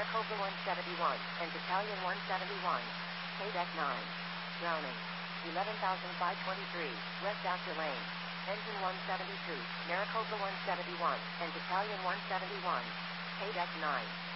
Maricopa 171, and Battalion 171. Deck 9. Drowning. 11,523, West Astor Lane. Engine 172, Maricopa 171, and Battalion 171. Deck 9.